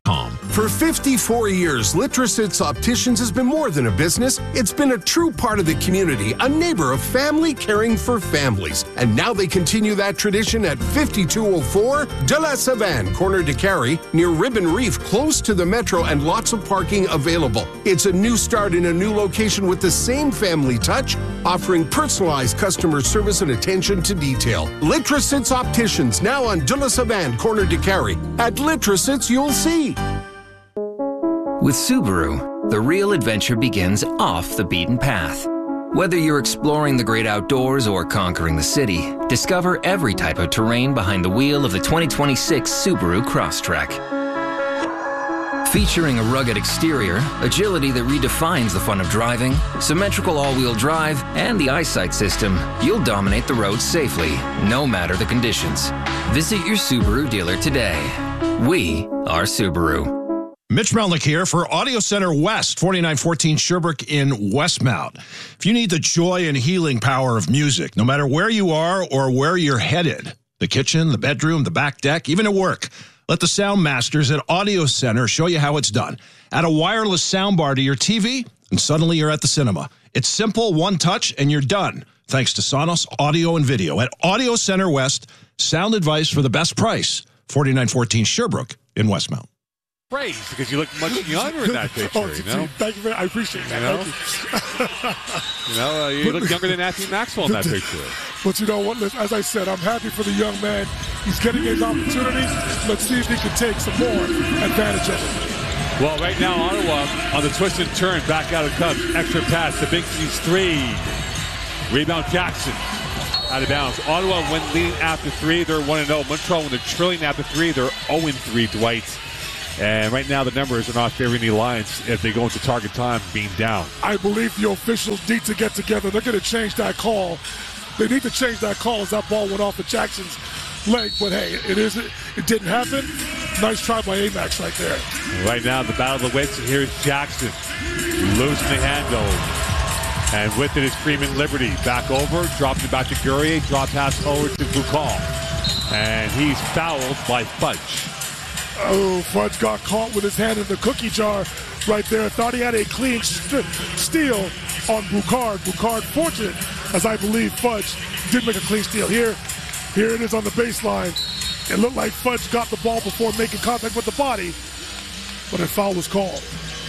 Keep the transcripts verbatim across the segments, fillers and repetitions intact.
com. For fifty-four years, Litrositz Opticians has been more than a business. It's been a true part of the community, a neighbor of family caring for families. And now they continue that tradition at fifty-two oh four De La Savane, corner de Carey, near Ribbon Reef, close to the metro, and lots of parking available. It's a new start in a new location with the same family touch, offering personalized customer service and attention to detail. Litrositz Opticians, now on De La Savane, corner de Carey. At Litrositz, you'll see. With Subaru, the real adventure begins off the beaten path. Whether you're exploring the great outdoors or conquering the city, discover every type of terrain behind the wheel of the twenty twenty-six Subaru Crosstrek. Featuring a rugged exterior, agility that redefines the fun of driving, symmetrical all-wheel drive, and the eyesight system, you'll dominate the road safely, no matter the conditions. Visit your Subaru dealer today. We are Subaru. Mitch Melnick here for Audio Center West, forty-nine fourteen Sherbrooke in Westmount. If you need the joy and healing power of music, no matter where you are or where you're headed, the kitchen, the bedroom, the back deck, even at work, let the sound masters at Audio Center show you how it's done. Add a wireless soundbar to your T V, and suddenly you're at the cinema. It's simple, one touch, and you're done. Thanks to Sonos Audio and Video at Audio Center West. Sound advice for the best price. forty-nine fourteen Sherbrooke in Westmount. Praise, because you look much younger in that picture, oh, you know? Thank you very much. I appreciate that. You know, you, know uh, you look younger than Anthony Maxwell in that picture. But you know what? As I said, I'm happy for the young man. He's getting his opportunity. Let's see if he can take some more advantage of it. Well, right now, Ottawa on the twist and turn, back out of Cubs. Extra pass to Binksy's three. Rebound Jackson. Out of bounds. Ottawa, when leading after three, they're one and oh. Montreal, when they're trailing after three, they're oh and three, Dwight. And right now, the numbers are not favoring the Lions as they go into target time being down. I believe the officials need to get together. They're going to change that call. They need to change that call as that ball went off of Jackson's leg. But hey, it is it didn't happen. Nice try by Amax right there. Right now, the battle of the wits. Here's Jackson losing the handle. And with it is Freeman Liberty. Back over, dropping it back to Guerrier. Drop pass over to Bukal. And he's fouled by Fudge. Oh, Fudge got caught with his hand in the cookie jar right there. Thought he had a clean st- steal on Boucard. Boucard fortunate, as I believe Fudge did make a clean steal. Here, here it is on the baseline. It looked like Fudge got the ball before making contact with the body, but a foul was called.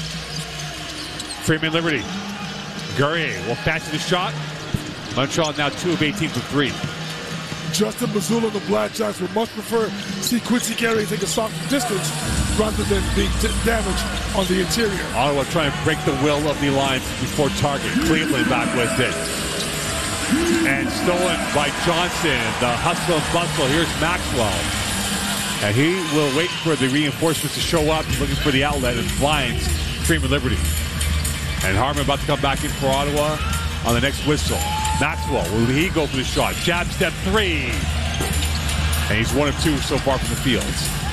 Freeman Liberty. Guerrier will fancy the shot. Montreal now two of eighteen from three. Justin Mazzulla and the Blackjacks would much prefer see Quincy Guerrier take a shot from distance rather than being t- damaged on the interior. Ottawa trying to break the will of the Lions before target. Cleveland back with it. And stolen by Johnson. The hustle and bustle. Here's Maxwell. And he will wait for the reinforcements to show up, looking for the outlet, and finds Freeman Liberty. And Harmon about to come back in for Ottawa on the next whistle. Maxwell, will he go for the shot? Jab step three. And he's one of two so far from the field.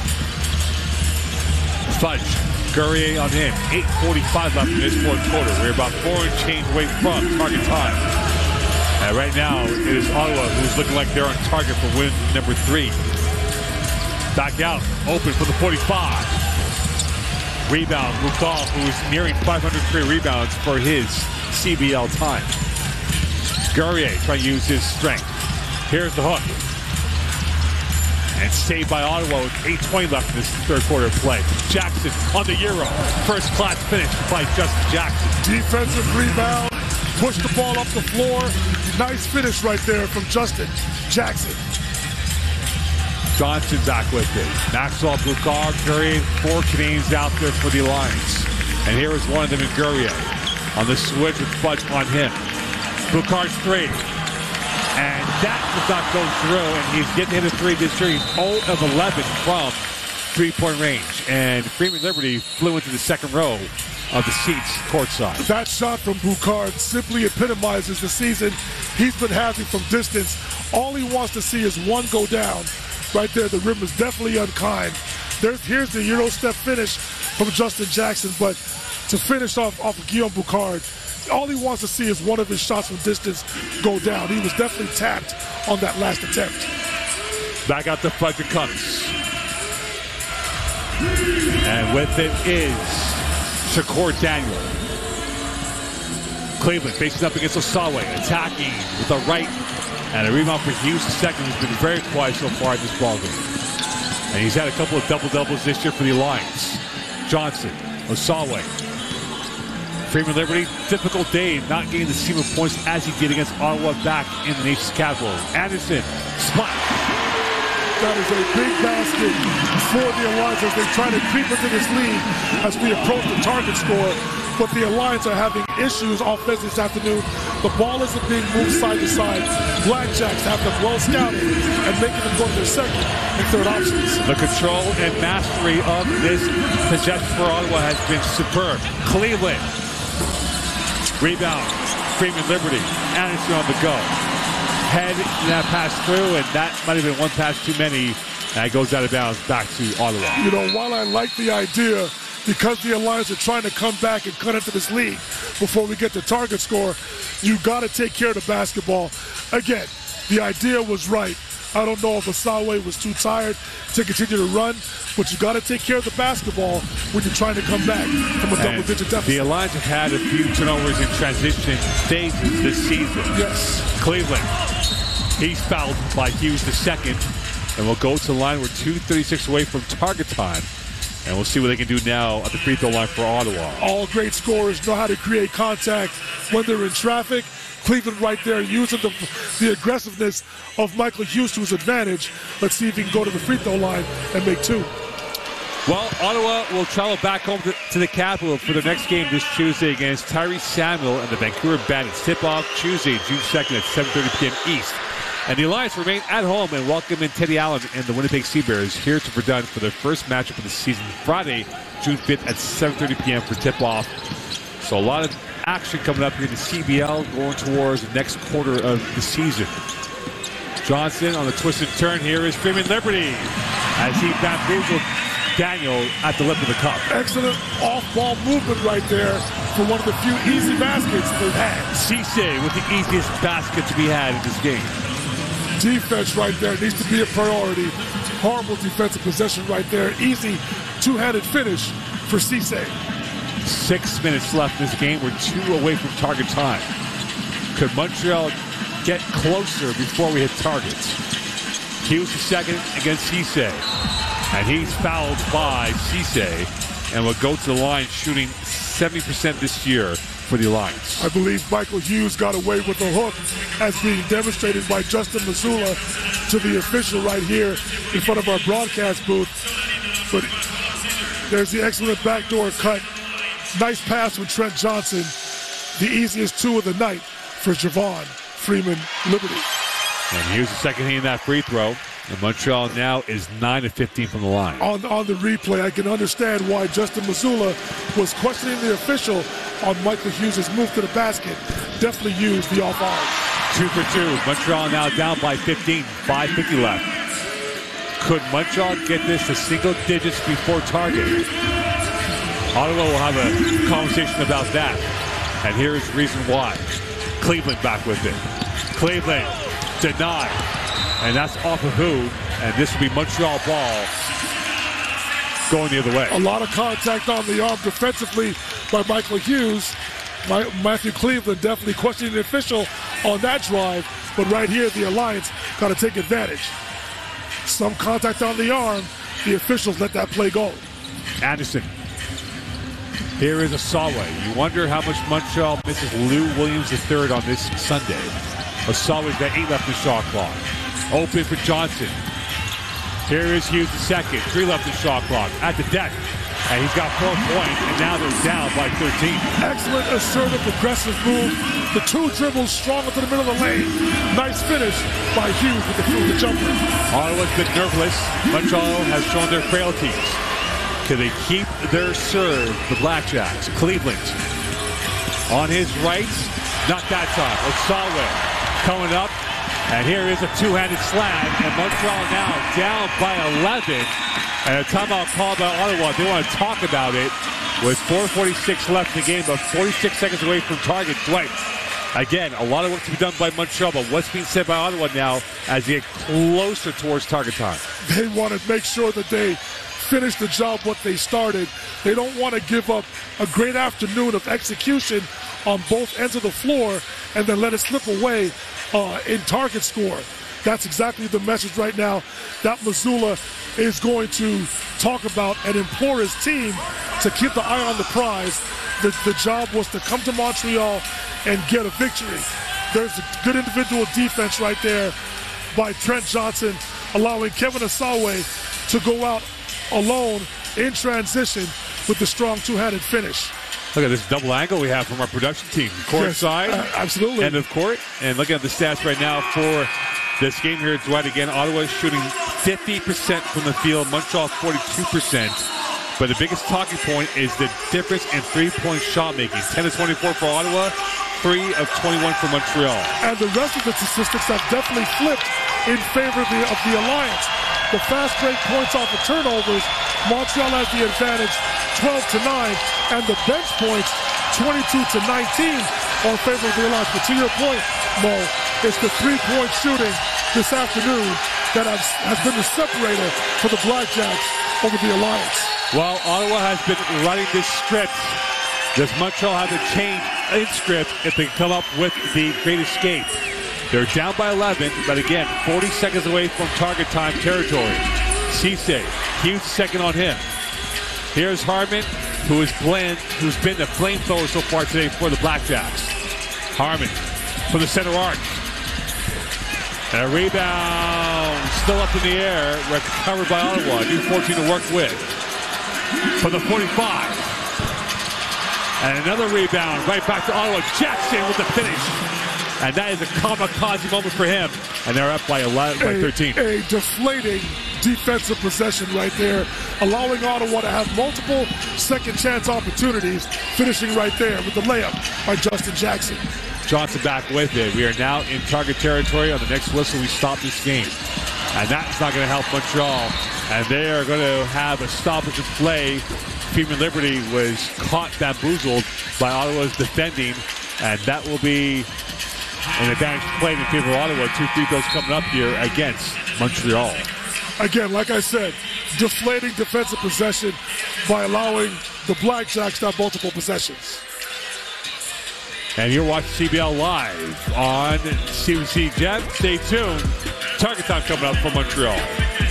Fudge, Guerrier on him. eight forty-five left in this fourth quarter. We're about four and change away from target time. And right now, it is Ottawa who's looking like they're on target for win number three. Back out, open for the forty-five. Rebound, Bukal, who is nearing five hundred career rebounds for his C B L time. Guerrier trying to use his strength. Here's the hook. And saved by Ottawa with eight twenty left in this third quarter of play. Jackson on the Euro. First class finish by Justin Jackson. Defensive rebound. Push the ball up the floor. Nice finish right there from Justin Jackson. Johnson back with it. Maxwell, Boucard, Guerrier, four Canadians out there for the Lions. And here is one of them in Guerrier. On the switch with Fudge on him. Boucard's three. And that does not go through. And he's getting hit a three this year. He's zero of eleven from three-point range. And Freeman Liberty flew into the second row of the seats courtside. That shot from Boucard simply epitomizes the season he's been having from distance. All he wants to see is one go down. Right there, the rim is definitely unkind. There's, here's the Euro step finish from Justin Jackson, but to finish off, off of Guillaume Boucard, all he wants to see is one of his shots from distance go down. He was definitely tapped on that last attempt. Back out to Fudge it comes. And with it is Shakur Daniel. Cleveland faces up against Osawe, attacking with the right. And a rebound for Hughes the second, who's been very quiet so far in this ballgame. And he's had a couple of double-doubles this year for the Alliance. Johnson, Osawe. Freeman Liberty, difficult day, not getting the seam of points as he did against Ottawa back in the nation's capital. Anderson, spot. That is a big basket for the Alliance as they try to creep into this lead as we approach the target score. But the Alliance are having issues offensively this afternoon. The ball isn't being moved side to side. Blackjacks have them well scouted and making them go to their second and third options. The control and mastery of this possession for Ottawa has been superb. Cleveland. Rebound. Freeman Liberty. Anderson on the go. Head that pass through, and that might have been one pass too many. And it goes out of bounds back to Ottawa. You know, while I like the idea, because the Alliance are trying to come back and cut into this league before we get the target score, you got to take care of the basketball. Again, the idea was right. I don't know if Osawe was too tired to continue to run, but you got to take care of the basketball when you're trying to come back from a double-digit deficit. The Alliance have had a few turnovers in transition phases this season. Yes. Cleveland, he's fouled by Hughes the second, and we'll go to the line. We're two thirty-six away from target time. And we'll see what they can do now at the free throw line for Ottawa. All great scorers know how to create contact when they're in traffic. Cleveland right there using the, the aggressiveness of Michael Hughes to his advantage. Let's see if he can go to the free throw line and make two. Well, Ottawa will travel back home to, to the capital for the next game this Tuesday against Tyrese Samuel and the Vancouver Bandits. Tip-off Tuesday, June second at seven thirty p.m. East. And the Alliance remain at home and welcome in Teddy Allen and the Winnipeg Sea Bears here to Verdun for their first matchup of the season Friday, June fifth at seven thirty p.m. for tip-off. So a lot of action coming up here in the C B L going towards the next quarter of the season. Johnson on the twist and turn. Here is Freeman Liberty as he bamboozled Daniel at the lip of the cup. Excellent off-ball movement right there for one of the few easy baskets they've had. Cisse with the easiest basket to be had in this game. Defense right there needs to be a priority. Horrible defensive possession right there. Easy two-handed finish for Cisse. Six minutes left in this game. We're two away from target time. Could Montreal get closer before we hit targets? Hughes the second against Cisse. And he's fouled by Cisse and will go to the line shooting seventy percent this year for the Alliance. I believe Michael Hughes got away with the hook as being demonstrated by Justin Mazzulla to the official right here in front of our broadcast booth. But there's the excellent backdoor cut. Nice pass from Trent Johnson. The easiest two of the night for Javon Freeman Liberty. And here's the second hitting that free throw. And Montreal now is nine to fifteen from the line. On, on the replay, I can understand why Justin Mazzulla was questioning the official on Michael Hughes' move to the basket. Definitely used the off arm. Two for two. Montreal now down by fifteen. five fifty left. Could Montreal get this to single digits before target? Ottawa will have a conversation about that. And here is the reason why. Cleveland back with it. Cleveland denied. And that's off of who? And this will be Montreal ball going the other way. A lot of contact on the arm defensively by Michael Hughes. My, Matthew Cleveland definitely questioning the official on that drive. But right here, the Alliance got to take advantage. Some contact on the arm. The officials let that play go. Anderson. Here is Osawe. You wonder how much Montreal misses Lou Williams the third on this Sunday. Osawe's got eight left in shot clock. Open for Johnson. Here is Hughes the second. Three left in shot clock. At the deck. And he's got four points, and now they're down by thirteen. Excellent, assertive, aggressive move. The two dribbles strong into the middle of the lane. Nice finish by Hughes with the, with the jumper. Ottawa's been nerveless. Montreal has shown their frailties. Can they keep their serve, the Blackjacks? Cleveland on his right. Not that time. Osawe coming up. And here is a two-handed slam. And Montreal now down by eleven. And a timeout called by Ottawa. They want to talk about it with four forty-six left in the game, but forty-six seconds away from target. Dwight. Again, a lot of work to be done by Montreal, but what's being said by Ottawa now as they get closer towards target time? They want to make sure that they finish the job what they started. They don't want to give up a great afternoon of execution on both ends of the floor and then let it slip away uh, in target score. That's exactly the message right now that Mazzulla is going to talk about and implore his team to keep the eye on the prize. The, the job was to come to Montreal and get a victory. There's a good individual defense right there by Trent Johnson, allowing Kevin Asawe to go out alone in transition with the strong two-handed finish. Look at this double angle we have from our production team. Court Yes, side, uh, absolutely. end of court. And look at the stats right now for this game here. Dwight again, Ottawa is shooting fifty percent from the field, Montreal forty-two percent. But the biggest talking point is the difference in three-point shot making. ten of twenty-four for Ottawa, three of twenty-one for Montreal. And the rest of the statistics have definitely flipped in favor of the, of the Alliance. The fast break points off of turnovers, Montreal has the advantage twelve to nine, and the bench points twenty-two to nineteen on favor of the Alliance. But to your point, Mo, it's the three-point shooting this afternoon that has, has been the separator for the Blackjacks over the Alliance. Well, Ottawa has been running this script. Does Montreal have to change in script if they come up with the great escape? They're down by eleven, but again, forty seconds away from target time territory. Cisse, huge second on him. Here's Harmon, who is Glenn, who's been the flamethrower so far today for the Blackjacks. Harmon from the center arc. And a rebound still up in the air, recovered by Ottawa. New fourteen to work with. From the forty-five. And another rebound right back to Ottawa. Jackson with the finish. And that is a kamikaze moment for him. And they're up by eleven, by thirteen. A, a deflating defensive possession right there, allowing Ottawa to have multiple second chance opportunities, finishing right there with the layup by Justin Jackson. Johnson back with it. We are now in target territory. On the next whistle, we stop this game. And that's not going to help Montreal. And they are going to have a stoppage of play. Freeman Liberty was caught bamboozled by Ottawa's defending. And that will be an advantage played in favor of Ottawa. Two free throws coming up here against Montreal. Again, like I said, deflating defensive possession by allowing the Blackjacks to have multiple possessions. And you're watching C B L live on C B C Jet. Stay tuned. Target time coming up for Montreal.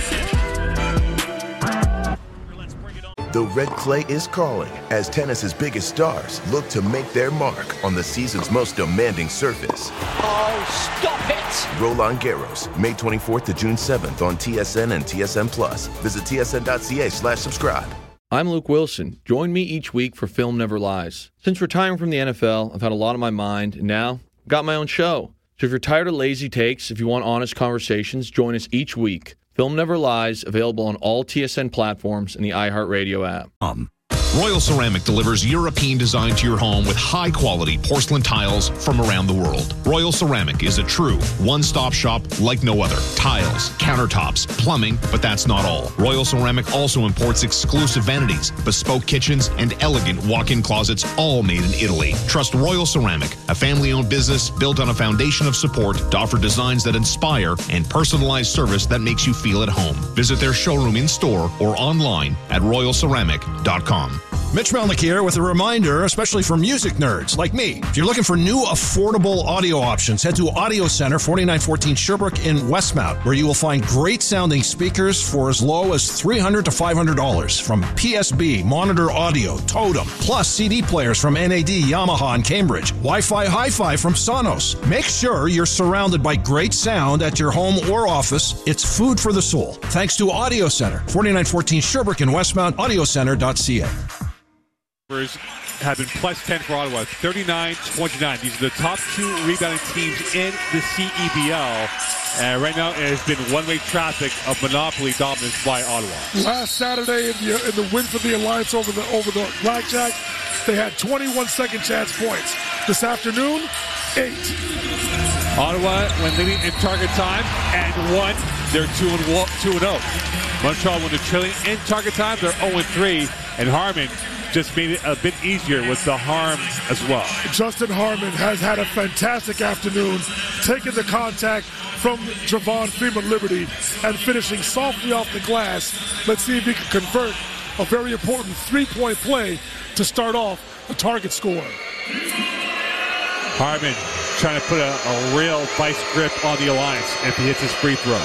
The red clay is calling as tennis's biggest stars look to make their mark on the season's most demanding surface. Oh, stop it! Roland Garros, May twenty-fourth to June seventh on T S N and T S N Plus. Visit tsn.ca slash subscribe. I'm Luke Wilson. Join me each week for Film Never Lies. Since retiring from the N F L, I've had a lot on my mind, and now I've got my own show. So if you're tired of lazy takes, if you want honest conversations, join us each week. Film Never Lies, available on all T S N platforms and the iHeartRadio app. Um. Royal Ceramic delivers European design to your home with high-quality porcelain tiles from around the world. Royal Ceramic is a true one-stop shop like no other. Tiles, countertops, plumbing, but that's not all. Royal Ceramic also imports exclusive vanities, bespoke kitchens, and elegant walk-in closets, all made in Italy. Trust Royal Ceramic, a family-owned business built on a foundation of support to offer designs that inspire and personalized service that makes you feel at home. Visit their showroom in-store or online at royal ceramic dot com. Mitch Melnick here with a reminder, especially for music nerds like me. If you're looking for new, affordable audio options, head to Audio Center, forty-nine fourteen Sherbrooke in Westmount, where you will find great-sounding speakers for as low as three hundred dollars to five hundred dollars from P S B, Monitor Audio, Totem, plus C D players from N A D, Yamaha, and Cambridge, Wi-Fi Hi-Fi from Sonos. Make sure you're surrounded by great sound at your home or office. It's food for the soul. Thanks to Audio Center, forty-nine fourteen Sherbrooke in Westmount, audio center dot c a. Have been plus ten for Ottawa, thirty-nine twenty-nine. These are the top two rebounding teams in the C E B L. And right now, it has been one-way traffic of monopoly dominance by Ottawa. Last Saturday, in the, in the win for the Alliance over the over the Blackjack, they had twenty-one second chance points. This afternoon, eight. Ottawa, when leading in target time, and one, they're two and two and zero. Montreal, when they're trailing in target time, they're zero and three, and Harmon just made it a bit easier with the harm as well. Justin Harmon has had a fantastic afternoon, taking the contact, from Javon Freeman Liberty and finishing softly off the glass. Let's see if he can convert a very important three-point play to start off the target score. Harmon trying to put a, a real vice grip on the Alliance if he hits his free throw.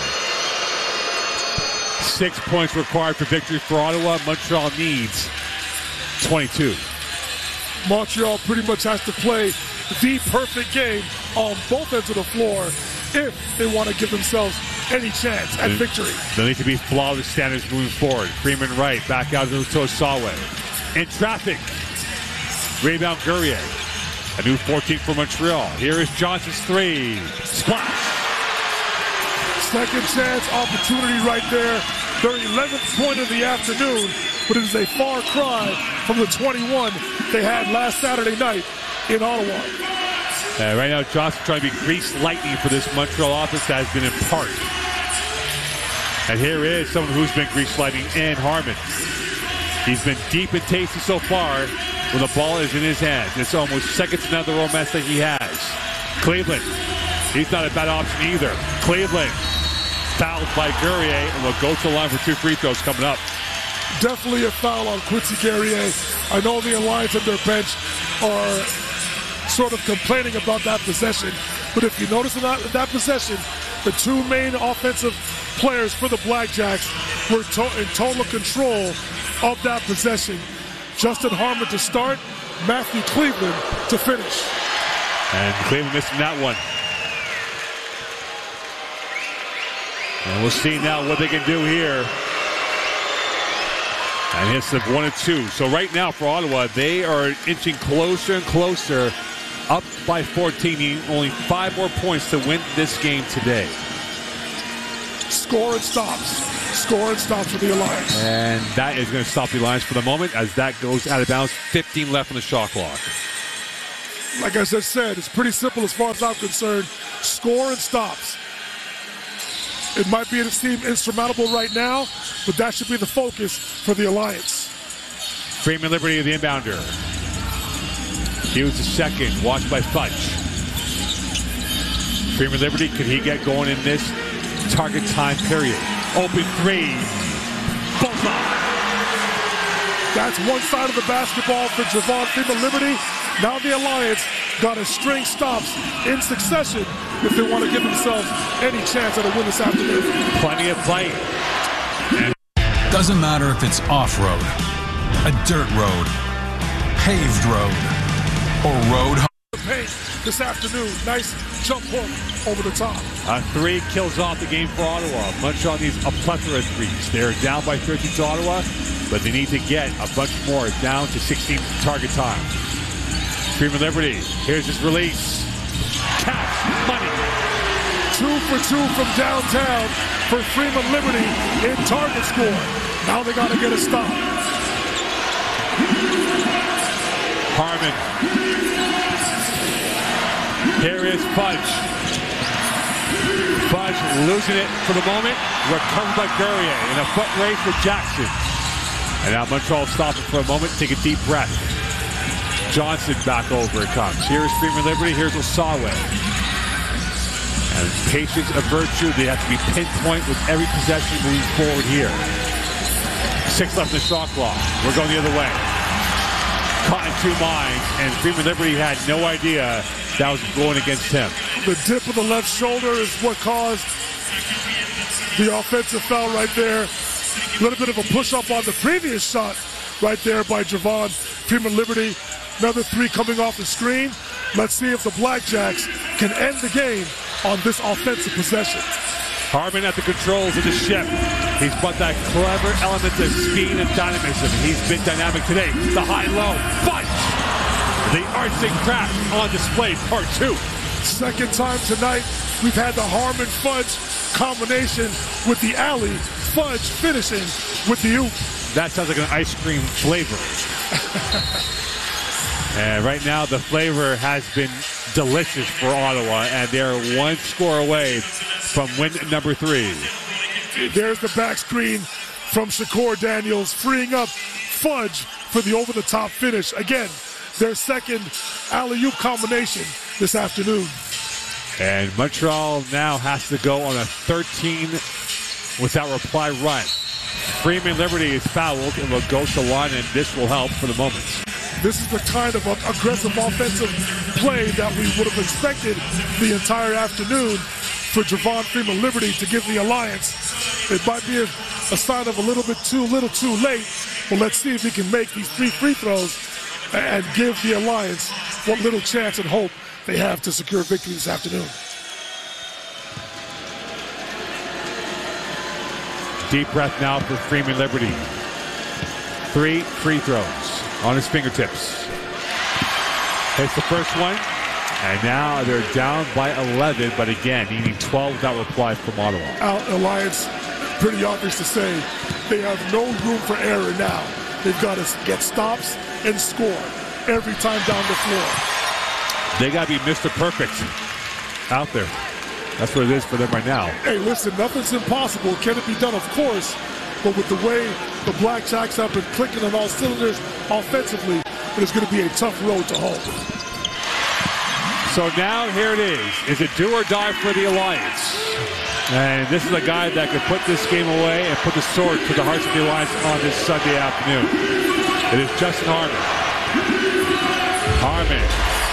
Six points required for victory for Ottawa. Montreal needs twenty-two. Montreal pretty much has to play the perfect game on both ends of the floor if they want to give themselves any chance at victory. They'll need to be flawless standards moving forward. Freeman right, back out to Osawe. In traffic. Rebound Guerrier. A new fourteen for Montreal. Here is Johnson's three. Splash. Second chance opportunity right there. Their eleventh point of the afternoon, but it is a far cry from the twenty-one they had last Saturday night in Ottawa. Uh, right now, Johnson trying to be greased lightning for this Montreal offense that has been in part. And here is someone who's been greased lightning, and Harmon. He's been deep and tasty so far when the ball is in his hands. It's almost second to none the romance that he has. Cleveland, he's not a bad option either. Cleveland, fouled by Guerrier, and will go to the line for two free throws coming up. Definitely a foul on Quincy Guerrier. I know the Alliance and their bench are sort of complaining about that possession, but if you notice in that, that possession, the two main offensive players for the Blackjacks were to- in total control of that possession. Justin Harmon to start, Matthew Cleveland to finish. And Cleveland missing that one. And we'll see now what they can do here. And hits of one and two. So right now for Ottawa, they are inching closer and closer, up by fourteen, needing only five more points to win this game today. Score and stops. Score and stops for the Alliance. And that is going to stop the Alliance for the moment as that goes out of bounds. fifteen left on the shot clock. Like I just said, it's pretty simple as far as I'm concerned. Score and stops. It might be, seem insurmountable right now, but that should be the focus for the Alliance. Freeman Liberty, the inbounder. He was the second, watched by Fudge. Freeman Liberty, could he get going in this target time period? Open three. Bullseye. That's one side of the basketball for Javon Freeman Liberty. Now the Alliance got a string stops in succession if they want to give themselves any chance at a win this afternoon. Plenty of play. And doesn't matter if it's off-road, a dirt road, paved road, or road. Paint this afternoon. Nice jump hook over the top. A three kills off the game for Ottawa. Montreal needs a plethora of threes. They're down by thirteen to Ottawa, but they need to get a bunch more, down to sixteen target time. Freeman Liberty, here's his release. Cash money. Two for two from downtown for Freeman Liberty in target score. Now they got to get a stop. Harmon. Here is Fudge. Fudge losing it for the moment. Recovered by Guerrier in a foot race with Jackson. And now Montreal stopping for a moment. Take a deep breath. Johnson back over it comes. Here's Freeman Liberty. Here's Osawe. And patience a virtue. They have to be pinpoint with every possession moving forward here. Six left in the shot clock. We're going the other way. Caught in two minds, and Freeman Liberty had no idea that was going against him. The dip of the left shoulder is what caused the offensive foul right there. A little bit of a push-up on the previous shot right there by Javon Freeman Liberty. Another three coming off the screen. Let's see if the Blackjacks can end the game on this offensive possession. Harmon at the controls of the ship. He's brought that clever element of speed and dynamism. He's been dynamic today. The high-low. Fudge! The arts and crafts on display, part two. Second time tonight, we've had the Harmon-Fudge combination with the alley. Fudge finishing with the oop. That sounds like an ice cream flavor. And right now, the flavor has been delicious for Ottawa, and they're one score away from win number three. There's the back screen from Shakur Daniels, freeing up Fudge for the over-the-top finish. Again, their second alley-oop combination this afternoon. And Montreal now has to go on a thirteen without reply run. Freeman Liberty is fouled and will go to the line, and this will help for the moment. This is the kind of aggressive offensive play that we would have expected the entire afternoon for Javon Freeman Liberty to give the Alliance. It might be a, a sign of a little bit too little too late, but let's see if he can make these three free throws and give the Alliance what little chance and hope they have to secure victory this afternoon. Deep breath now for Freeman Liberty. Three free throws on his fingertips. Hits the first one, and now they're down by eleven, but again, needing twelve without reply from Ottawa. Our Alliance, pretty obvious to say, they have no room for error now. They've got to get stops and score every time down the floor. They got to be Mister Perfect out there. That's what it is for them right now. Hey, listen, nothing's impossible. Can it be done? Of course. But with the way the Blackjacks have been clicking on all cylinders offensively, it is going to be a tough road to hoe. So now here it is. Is it do or die for the Alliance? And this is a guy that could put this game away and put the sword to the hearts of the Alliance on this Sunday afternoon. It is Justin Harmon. Harmon.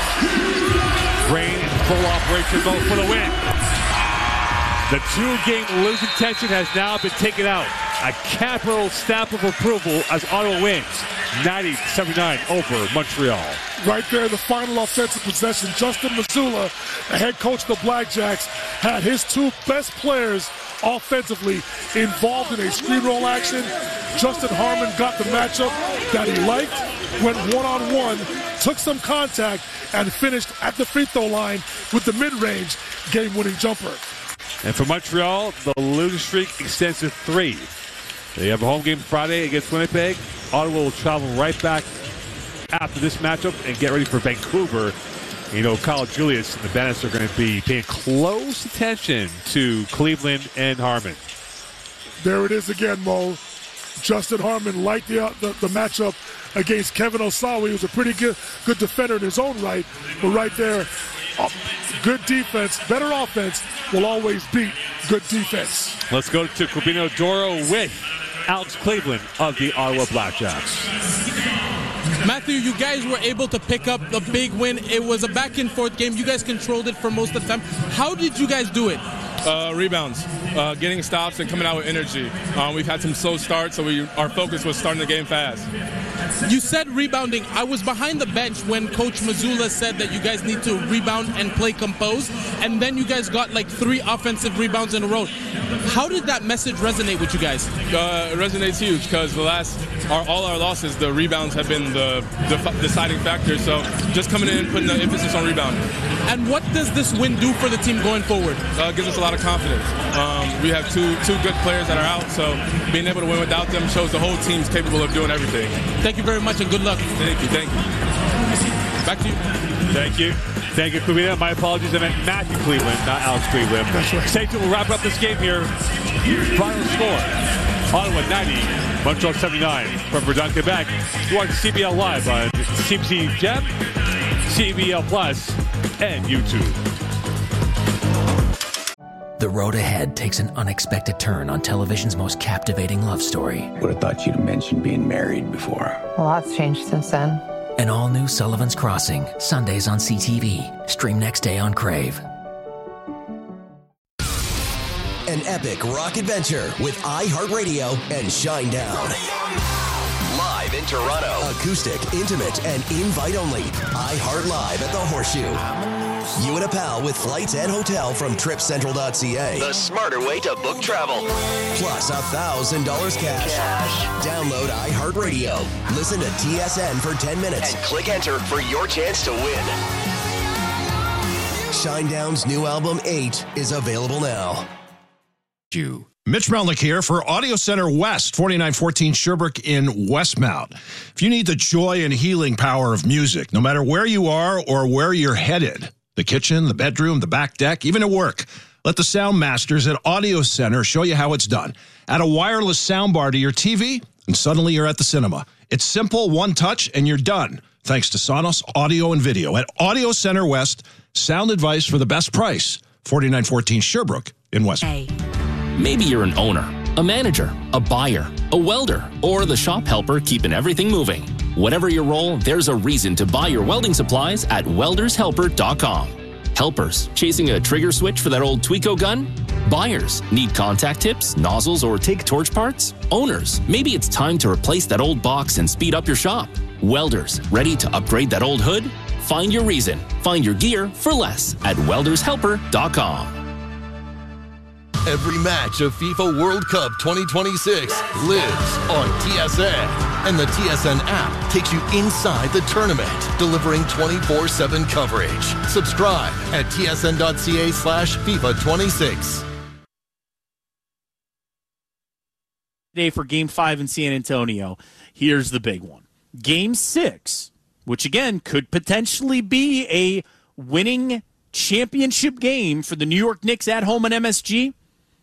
Brain in full operation mode for the win. The two-game losing tension has now been taken out. A capital stamp of approval as Ottawa wins ninety seventy-nine over Montreal. Right there, the final offensive possession. Justin Mazzulla, the head coach of the Blackjacks, had his two best players offensively involved in a screen roll action. Justin Harmon got the matchup that he liked, went one-on-one, took some contact, and finished at the free throw line with the mid-range game-winning jumper. And for Montreal, the losing streak extends to three. They have a home game Friday against Winnipeg. Ottawa will travel right back after this matchup and get ready for Vancouver. You know, Kyle Julius and the Bandits are going to be paying close attention to Cleveland and Harmon. There it is again, Mo. Justin Harmon liked the, uh, the, the matchup against Kevin Osawa. He was a pretty good, good defender in his own right. But right there, uh, good defense, better offense will always beat good defense. Let's go to Corbino Doro with Alex Cleveland of the Ottawa Blackjacks. Matthew, you guys were able to pick up the big win. It was a back-and-forth game. You guys controlled it for most of the time. How did you guys do it? Uh, rebounds, uh, getting stops, and coming out with energy. Uh, we've had some slow starts, so we, our focus was starting the game fast. You said rebounding. I was behind the bench when Coach Mazzulla said that you guys need to rebound and play composed, and then you guys got like three offensive rebounds in a row. How did that message resonate with you guys? Uh, it resonates huge because the last, our, all our losses, the rebounds have been the, the deciding factor. So just coming in and putting the emphasis on rebounding. And what does this win do for the team going forward? Uh, it gives us a lot of confidence. Um, we have two two good players that are out, so being able to win without them shows the whole team's capable of doing everything. Thank you very much and good luck. Thank you, thank you. Back to you. Thank you. Thank you, Cleveland. My apologies, I meant Matthew Cleveland, not Alex Cleveland. That's right. Stay tuned, we'll wrap up this game here. Final score, Ottawa ninety, Montreal seventy-nine. From Verdun, Quebec, you watch C B L Live on C B C Gem, C B L Plus, and YouTube. The road ahead takes an unexpected turn on television's most captivating love story. Would have thought you'd mentioned being married before. A lot's changed since then. An all-new Sullivan's Crossing, Sundays on C T V. Stream next day on Crave. An epic rock adventure with iHeartRadio and Shinedown. Live in Toronto. Acoustic, intimate, and invite-only. iHeart Live at the Horseshoe. You and a pal with flights and hotel from trip central dot c a. The smarter way to book travel. Plus one thousand dollars cash. cash. Download iHeartRadio. Listen to T S N for ten minutes. And click enter for your chance to win. Shinedown's new album, eight, is available now. You. Mitch Melnick here for Audio Center West, forty-nine fourteen Sherbrooke in Westmount. If you need the joy and healing power of music, no matter where you are or where you're headed, the kitchen, the bedroom, the back deck, even at work, let the sound masters at Audio Center show you how it's done. Add a wireless soundbar to your T V, and suddenly you're at the cinema. It's simple, one touch, and you're done. Thanks to Sonos Audio and Video at Audio Center West Sound advice for the best price. forty-nine fourteen Sherbrooke in West. Maybe you're an owner, a manager, a buyer, a welder, or the shop helper keeping everything moving. Whatever your role, there's a reason to buy your welding supplies at welders helper dot com. Helpers, chasing a trigger switch for that old Tweco gun? Buyers, need contact tips, nozzles, or take torch parts? Owners, maybe it's time to replace that old box and speed up your shop. Welders, ready to upgrade that old hood? Find your reason. Find your gear for less at welders helper dot com. Every match of FIFA World Cup twenty twenty-six lives on T S N. And the T S N app takes you inside the tournament, delivering twenty-four seven coverage. Subscribe at tsn.ca slash FIFA 26. Today for Game five in San Antonio, here's the big one. Game six, which again could potentially be a winning championship game for the New York Knicks at home in M S G.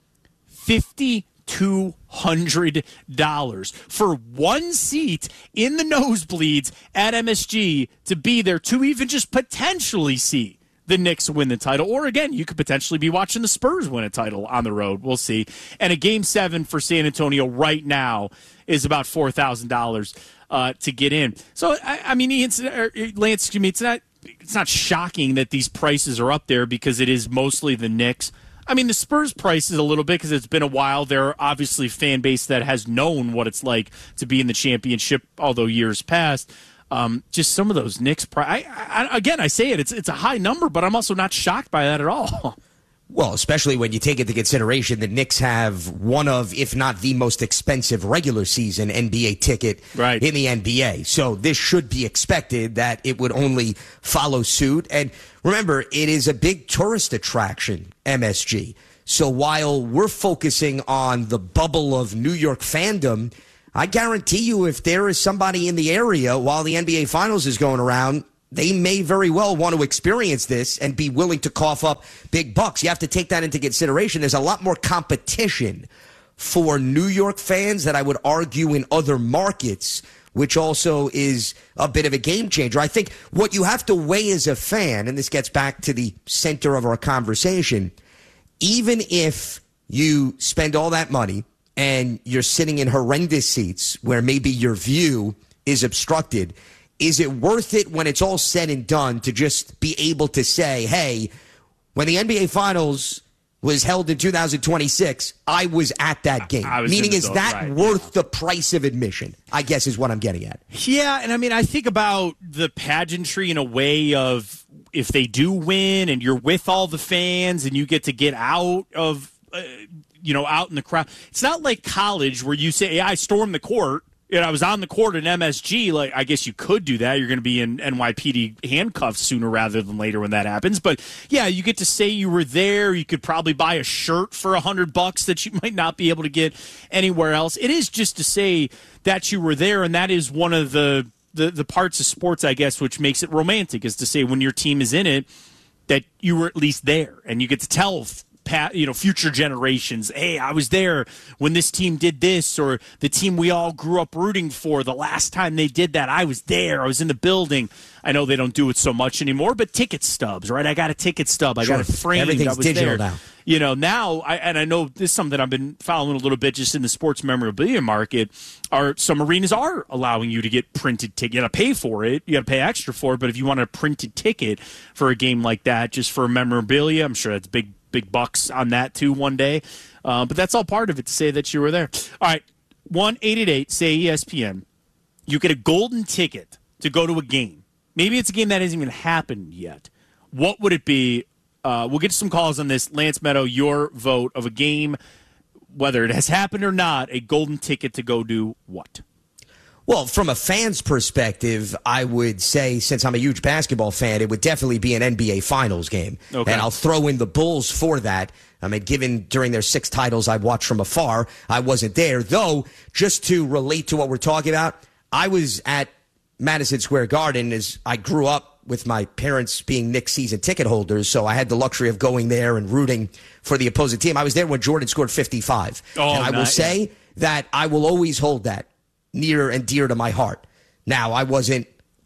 five thousand two hundred dollars for one seat in the nosebleeds at M S G to be there to even just potentially see the Knicks win the title. Or again, you could potentially be watching the Spurs win a title on the road. We'll see. And a game seven for San Antonio right now is about four thousand dollars uh, to get in. So, I, I mean, Ian, Lance, excuse me, it's not, it's not shocking that these prices are up there because it is mostly the Knicks. I mean, the Spurs price is a little bit because it's been a while. They're obviously a fan base that has known what it's like to be in the championship, although years past. Um, just some of those Knicks price. I, I, again, I say it, it's it's a high number, but I'm also not shocked by that at all. Well, especially when you take into consideration the Knicks have one of, if not the most expensive regular season N B A ticket right. in the N B A. So this should be expected that it would only follow suit. And remember, it is a big tourist attraction, M S G. So while we're focusing on the bubble of New York fandom, I guarantee you if there is somebody in the area while the N B A Finals is going around, they may very well want to experience this and be willing to cough up big bucks. You have to take that into consideration. There's a lot more competition for New York fans that I would argue in other markets, which also is a bit of a game changer. I think what you have to weigh as a fan, and this gets back to the center of our conversation, even if you spend all that money and you're sitting in horrendous seats where maybe your view is obstructed, is it worth it when it's all said and done to just be able to say, hey, when the N B A Finals was held in two thousand twenty-six, I was at that game. I was Meaning, is zone, that right, worth yeah. the price of admission? I guess is what I'm getting at. Yeah, and I mean, I think about the pageantry in a way of if they do win and you're with all the fans and you get to get out of, uh, you know, out in the crowd. It's not like college where you say, yeah, I stormed the court. You know, I was on the court in M S G. Like, I guess you could do that. You're going to be in N Y P D handcuffs sooner rather than later when that happens. But yeah, you get to say you were there. You could probably buy a shirt for a hundred bucks that you might not be able to get anywhere else. It is just to say that you were there, and that is one of the the, the parts of sports, I guess, which makes it romantic, is to say when your team is in it that you were at least there, and you get to tell you know, future generations, hey, I was there when this team did this, or the team we all grew up rooting for, the last time they did that, I was there, I was in the building. I know they don't do it so much anymore, but ticket stubs, right? I got a ticket stub. I sure. got it framed. Everything's I was digital there. now. You know, now, I, and I know this is something I've been following a little bit just in the sports memorabilia market, are some arenas are allowing you to get printed tickets. You got to pay for it. You got to pay extra for it. But if you want a printed ticket for a game like that, just for memorabilia, I'm sure that's big, big bucks on that too one day. Uh, but that's all part of it to say that you were there. All right, one eight eight eight, say E S P N. You get a golden ticket to go to a game. Maybe it's a game that hasn't even happened yet. What would it be? Uh, we'll get some calls on this. Lance Meadow, your vote of a game, whether it has happened or not, a golden ticket to go do what? Well, from a fan's perspective, I would say, since I'm a huge basketball fan, it would definitely be an N B A Finals game. Okay. And I'll throw in the Bulls for that. I mean, given during their six titles I've watched from afar, I wasn't there. Though, just to relate to what we're talking about, I was at Madison Square Garden as I grew up with my parents being Knicks season ticket holders, so I had the luxury of going there and rooting for the opposing team. I was there when Jordan scored fifty-five. Oh, and I will not, say yeah. that I will always hold that near and dear to my heart. Now, I wasn't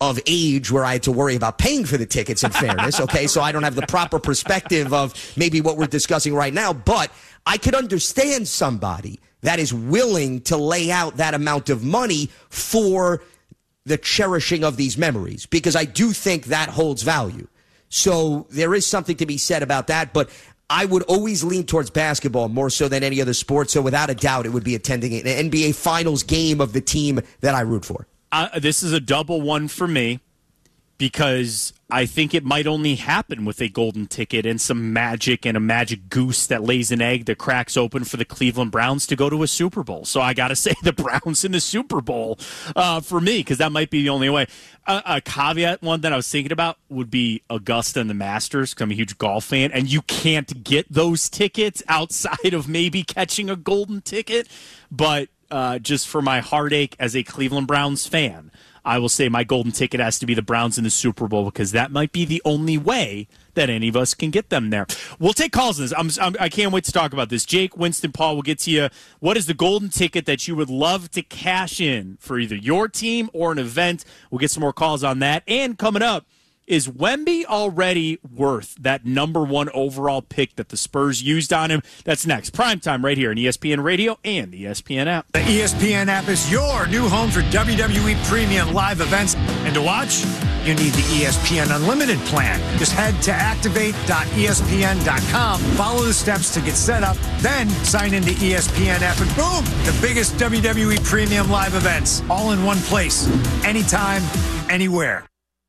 of age where I had to worry about paying for the tickets, in fairness, okay? So I don't have the proper perspective of maybe what we're discussing right now. But I could understand somebody that is willing to lay out that amount of money for the cherishing of these memories, because I do think that holds value. So there is something to be said about that, but I would always lean towards basketball more so than any other sport. So without a doubt, it would be attending an N B A Finals game of the team that I root for. Uh, this is a double one for me, because I think it might only happen with a golden ticket and some magic and a magic goose that lays an egg that cracks open for the Cleveland Browns to go to a Super Bowl. So I got to say the Browns in the Super Bowl uh, for me, because that might be the only way. Uh, a caveat one that I was thinking about would be Augusta and the Masters, because I'm a huge golf fan, and you can't get those tickets outside of maybe catching a golden ticket. But uh, just for my heartache as a Cleveland Browns fan, I will say my golden ticket has to be the Browns in the Super Bowl, because that might be the only way that any of us can get them there. We'll take calls on this. I'm, I'm, I can't wait to talk about this. Jake, Winston, Paul, we'll get to you. What is the golden ticket that you would love to cash in for either your team or an event? We'll get some more calls on that. And coming up, is Wemby already worth that number one overall pick that the Spurs used on him? That's next. Primetime right here on E S P N Radio and the E S P N app. The E S P N app is your new home for W W E premium live events. And to watch, you need the E S P N Unlimited plan. Just head to activate dot E S P N dot com, follow the steps to get set up, then sign into E S P N app, and boom, the biggest W W E premium live events, all in one place, anytime, anywhere.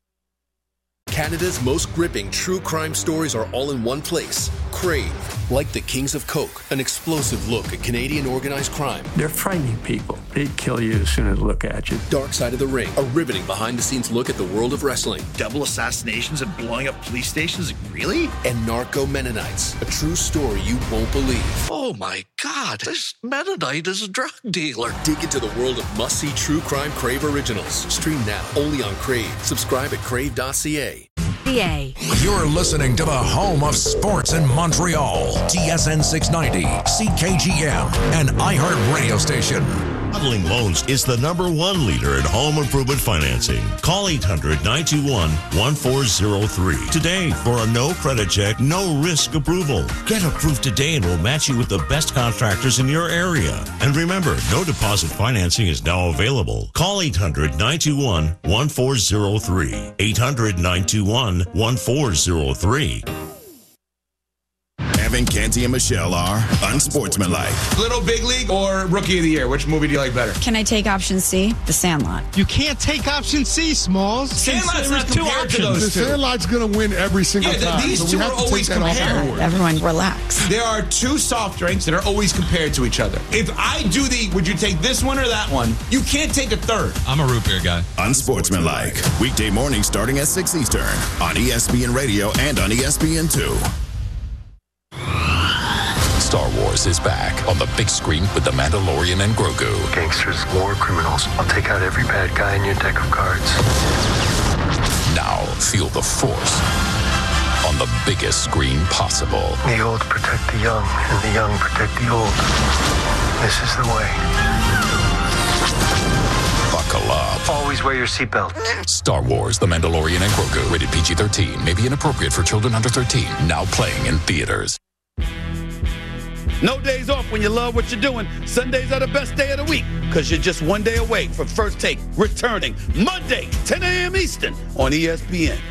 Canada's most gripping true crime stories are all in one place. Crave, like the Kings of Coke, an explosive look at Canadian organized crime. They're frightening people. They'd kill you as soon as they look at you. Dark Side of the Ring, a riveting behind-the-scenes look at the world of wrestling. Double assassinations and blowing up police stations? Really? And Narco Mennonites, a true story you won't believe. Oh my God, this Mennonite is a drug dealer. Dig into the world of must-see true crime Crave originals. Stream now, only on Crave. Subscribe at crave dot c a. You're listening to the home of sports in Montreal. T S N six ninety, C K G M, and iHeart Radio Station. Modeling Loans is the number one leader in home improvement financing. Call eight hundred, nine two one, one four zero three today for a no credit check, no risk approval. Get approved today and we'll match you with the best contractors in your area. And remember, no deposit financing is now available. Call eight hundred, nine two one, one four zero three. eight hundred, nine two one, one four zero three. Evan, Canty, and Michelle are unsportsmanlike. Little Big League or Rookie of the Year? Which movie do you like better? Can I take option C? The Sandlot. You can't take option C, Smalls. Sandlot's not two options. The Sandlot's going to win every single yeah, time. These so two are always compared. Everyone relax. There are two soft drinks that are always compared to each other. If I do the, would you take this one or that one? You can't take a third. I'm a root beer guy. Unsportsmanlike. Weekday morning starting at six Eastern on E S P N Radio and on E S P N two. Star Wars is back on the big screen with The Mandalorian and Grogu. Gangsters, war criminals. I'll take out every bad guy in your deck of cards. Now feel the Force on the biggest screen possible. The old protect the young, and the young protect the old. This is the way. Buckle up. Always wear your seatbelt. Star Wars, The Mandalorian and Grogu. Rated P G thirteen. May be inappropriate for children under thirteen. Now playing in theaters. No days off when you love what you're doing. Sundays are the best day of the week because you're just one day away from First Take returning Monday, ten a.m. Eastern on E S P N.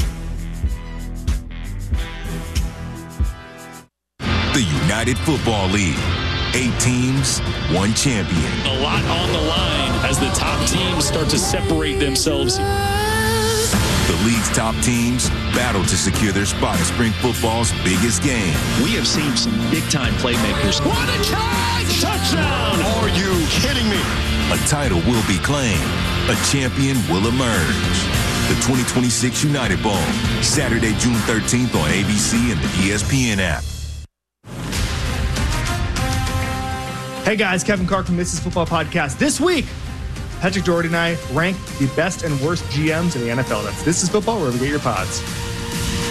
The United Football League. Eight teams, one champion. A lot on the line as the top teams start to separate themselves. The league's top teams battle to secure their spot in spring football's biggest game. We have seen some big-time playmakers. What a catch! Touchdown! Are you kidding me? A title will be claimed. A champion will emerge. The twenty twenty-six United Bowl, Saturday, June thirteenth on A B C and the E S P N app. Hey guys, Kevin Clark from This Is Football Podcast. This week, Patrick Doherty and I ranked the best and worst G Ms in the N F L. That's This Is Football, wherever you get your pods.